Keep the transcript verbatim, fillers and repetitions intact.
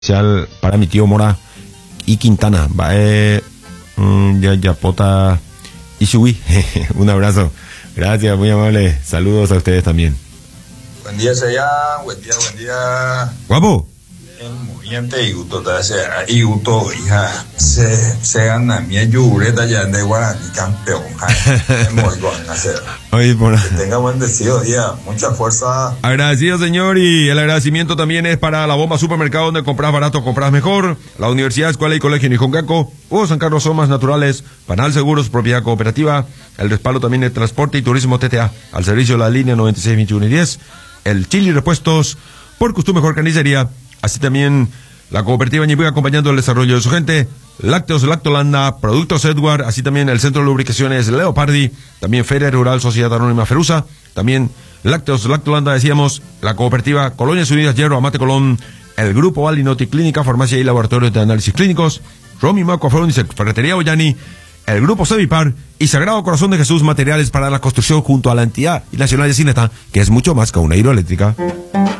especial para mi tío Mora y Quintana. Va, eh, mm, ya, ya, pota y subí. Un abrazo. Gracias, muy amable. Saludos a ustedes también. Buen día, Seyán. Buen día, buen día. Guapo. Muriente y gusto, y gusto, hija. Se, se gana mi ayureta ya de Guaraní campeón. Es muy bueno hacer. Oye, por... Que tenga buen deseo, día. Mucha fuerza. Agradecido, señor. Y el agradecimiento también es para la Bomba Supermercado, donde compras barato, compras mejor. La Universidad, Escuela y Colegio Nijongaco. Hugo San Carlos Somas Naturales. Panal Seguros, Propiedad Cooperativa. El respaldo también de Transporte y Turismo T T A. Al servicio de la línea noventa y seis, veintiuno y diez. El Chili Repuestos. Por Costum Mejor Carnicería. Así también la cooperativa Ñibuy acompañando el desarrollo de su gente. Lácteos Lactolanda, Productos Edward, así también el Centro de Lubricaciones Leopardi, también Feria Rural Sociedad Anónima Ferusa, también Lácteos Lactolanda, decíamos, la cooperativa Colonias Unidas Hierro Amate Colón, el Grupo Alinoti Clínica, Farmacia y Laboratorios de Análisis Clínicos, Romy Maco Afrodisec, Ferretería Ollani, el Grupo Sevipar y Sagrado Corazón de Jesús, materiales para la construcción junto a la entidad nacional de Cineta, que es mucho más que una hidroeléctrica.